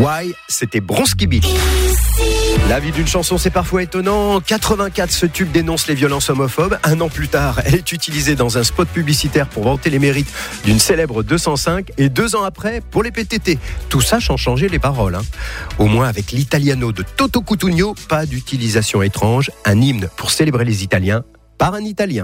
Why, c'était Bronski Beat. La vie d'une chanson, c'est parfois étonnant. En 84, ce tube dénonce les violences homophobes. Un an plus tard, elle est utilisée dans un spot publicitaire pour vanter les mérites d'une célèbre 205. Et 2 ans après, pour les PTT. Tout ça sans changer les paroles. Au moins, avec l'Italiano de Toto Cutugno, pas d'utilisation étrange. Un hymne pour célébrer les Italiens par un Italien.